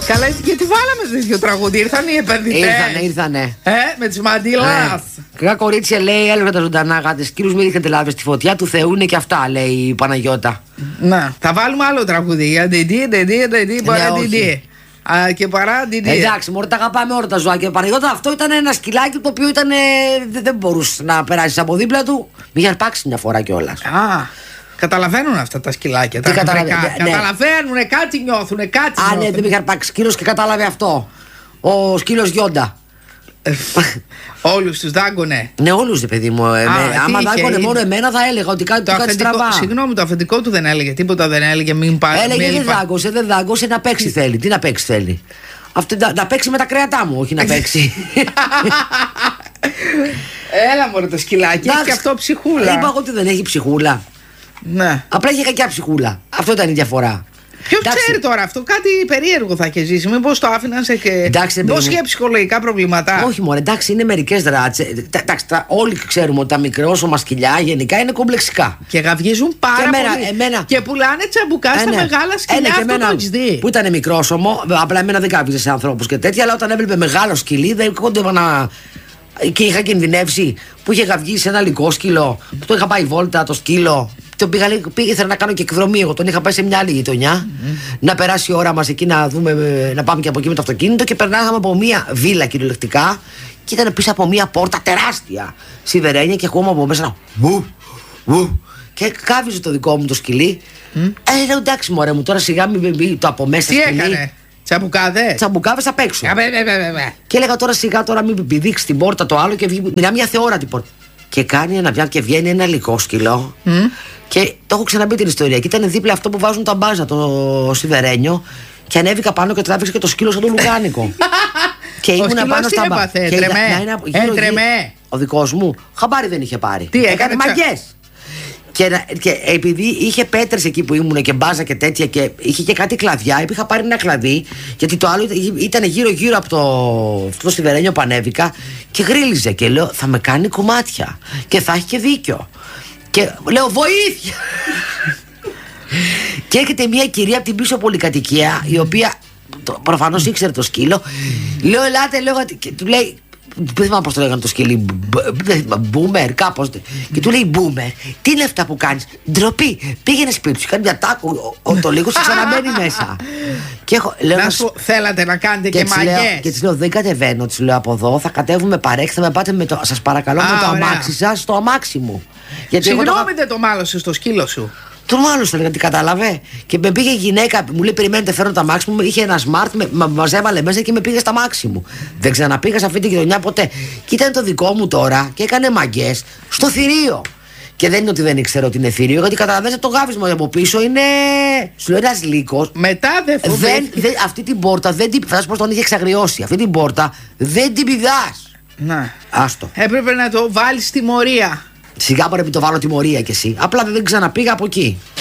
Καλά, γιατί βάλαμε τέτοιο τραγούδι, ήρθαν οι επενδυτές. Ήρθανε. Με τις μαντήλας. Κακά κορίτσια, λέει, έλεγα τα ζωντανά γάτες. Κύριος, μην ρίχνετε λάδι στη φωτιά, του Θεού είναι και αυτά, λέει η Παναγιώτα. Να, θα βάλουμε άλλο τραγούδι. Για και παρά εντάξει, μωρέ, τα αγαπάμε όλα τα ζωάκια. Παναγιώτα, αυτό ήταν ένα σκυλάκι το οποίο ήταν, δεν μπορούσε να περάσει από δίπλα του. Μη είχε αρπάξει μια φορά κιόλας. Καταλαβαίνουν αυτά τα σκυλάκια. Καταλαβαίνουν, κάτι νιώθουν, κάτι. Ναι, δεν είχε αρπάξει σκύλος και κατάλαβε αυτό. Ο σκύλος Γιόντα. Όλους τους δάγκωνε. Ναι, όλους, παιδί μου. Άμα δάγκωνε μόνο εμένα, θα έλεγα ότι κάτι στραβά. Συγγνώμη, το αφεντικό του δεν έλεγε τίποτα, δεν έλεγε μην πάει. Έλεγε δεν δάγκωσε, να παίξει θέλει. Τι να παίξει θέλει? Αυτό, να παίξει με τα κρέατά μου, όχι να παίξει. Έλα μωρέ το σκυλάκι, έχει και αυτό ψυχούλα. Είπα εγώ ότι δεν έχει ψυχούλα. Ναι. Απλά είχε κακιά ψυχούλα. Αυτό ήταν η διαφορά. Ποιο ξέρει τώρα αυτό, κάτι περίεργο θα είχε ζήσει. Μήπως το άφηναν σε. Μήπως είχε ψυχολογικά προβλήματα. Όχι, μωρέ, εντάξει, είναι μερικές δράτσες. Εντάξει, όλοι ξέρουμε ότι τα μικρόσωμα σκυλιά γενικά είναι κομπλεξικά. Και γαυγίζουν πάρα πολύ. Και πουλάνε τσαμπουκά στα μεγάλα σκυλιά. Αυτό το έχεις δει. Που ήταν μικρόσωμο, απλά εμένα δεν γαύγιζε σε ανθρώπους και τέτοια, αλλά όταν έβλεπε μεγάλο σκυλί, δεν κόντευα να. Και είχα κινδυνεύσει που είχε γαυγίσει ένα λυκόσκυλο, που το είχα πάει βόλτα το σκύλο. Ήθελα να κάνω και εκδρομή. Εγώ τον είχα πάει σε μια άλλη γειτονιά. Να περάσει η ώρα μας εκεί να δούμε, να πάμε και από εκεί με το αυτοκίνητο. Και περνάγαμε από μια βίλα κυριολεκτικά. Και ήταν πίσω από μια πόρτα τεράστια σιδερένια. Και ακούμε από μέσα ένα. Και κάβιζε το δικό μου το σκυλί. Λέω εντάξει, μωρέ μου, τώρα σιγά μην το από μέσα. Τι έκανε? Τσαμπουκάδες απ' έξω. Και έλεγα τώρα σιγά, τώρα μην πηδήξει την πόρτα το άλλο και βγει. Μιλά μια θεόρατη πόρτα. Και κάνει ένα βιάκι και βγαίνει ένα λυκόσκυλο. Και το έχω ξαναπεί την ιστορία. Και ήταν δίπλα αυτό που βάζουν τα μπάζα, το σιδερένιο. Και ανέβηκα πάνω και τράβηξε και το σκύλο σαν το λουκάνικο. Και ήμουν πάνω στα μπάζα. Έτρεμε. Ο δικός μου χαμπάρι δεν είχε πάρει. Τι έκανε? Μαγκές. Και επειδή είχε πέτρες εκεί που ήμουν και μπάζα και τέτοια και είχε και κάτι κλαδιά, είχα πάρει ένα κλαδί, γιατί το άλλο ήταν γύρω-γύρω από το σιδερένιο που ανέβηκα και γρίλιζε. Και λέω, θα με κάνει κομμάτια. Και θα έχει και δίκιο. Και λέω, βοήθεια! Και έρχεται μια κυρία από την πίσω πολυκατοικία, η οποία προφανώς ήξερε το σκύλο. Λέω, ελάτε, και του λέει. Δεν θυμάμαι πώς το λέγανε το σκυλί. Μπούμερ, κάπως. Και του λέει, Μπούμερ, τι είναι αυτά που κάνεις? Ντροπή. Πήγαινε σπίτι σου, κάνει μια τάκου. Το λίγο σου ξαναμένει μέσα. Να σου θέλατε να κάνετε και μαγιές. Και της λέω, δεν κατεβαίνω. Της λέω, από εδώ θα κατέβουμε παρέξι. Θα με πάτε σας παρακαλώ, με το αμάξι σας στο αμάξι μου. Συγγνώμη, δεν το μάλωσε στο σκύλο σου? Τον μάλωσα, έλεγα, τι κατάλαβε. Και με πήγε η γυναίκα, μου λέει: περιμένετε, φέρω τα μάξι μου. Είχε ένα smart, μας έβαλε μέσα και με πήγε στα μάξι μου. Δεν ξαναπήγα σε αυτή τη γειτονιά ποτέ. Και ήταν το δικό μου τώρα και έκανε μαγκές στο θηρίο. Και δεν είναι ότι δεν ήξερα ότι είναι θηρίο, γιατί καταλαβαίνετε το γάβισμα από πίσω είναι. Σου λέει ένας λύκος. Μετά δεν φοβήθηκε. Αυτή την πόρτα δεν την. Θα σου πω, τον είχε εξαγριώσει. Αυτή την πόρτα δεν την πηδάς. Να. Άστο. Έπρεπε να το βάλεις τιμωρία. Σιγά πρέπει να το βάλω τιμωρία κι εσύ. Απλά δεν ξαναπήγα από εκεί.